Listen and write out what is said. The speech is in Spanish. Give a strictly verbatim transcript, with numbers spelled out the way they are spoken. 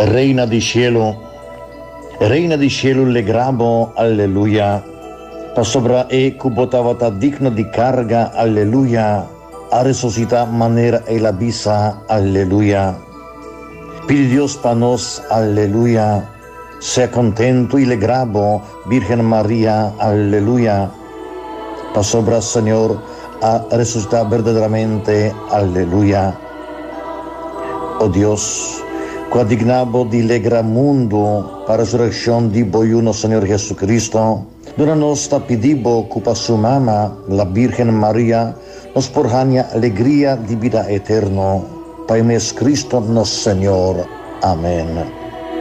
Reina di cielo, Reina di cielo le grabo, alleluia. Pa sobra e cubotavata digno di carga, alleluia. A resucita manera e la bisa, alleluia. Pide Dios pa nos, alleluia. Sea contento y le grabo, Virgen María, alleluia. Pa sobra, Señor, a resucitar verdaderamente, alleluia. Oh Dios, qua dignabo di legra mundo, para resurrección di boyuno Señor Jesucristo, dona nos tapidibo cupa su mama, la Virgen María, nos porjania alegría di vida eterno, paimes Cristo nos Señor. Amén.